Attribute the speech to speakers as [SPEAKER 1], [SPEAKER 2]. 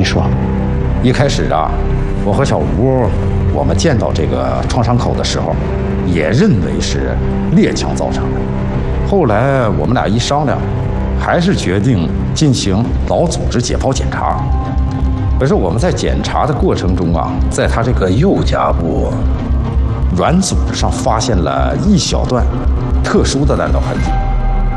[SPEAKER 1] 说。
[SPEAKER 2] 一开始啊，我和小吴，我们见到这个创伤口的时候，也认为是猎枪造成的。后来我们俩一商量，还是决定进行脑组织解剖检查。可是我们在检查的过程中啊，在他这个右颊部软组织上发现了一小段特殊的弹道痕迹。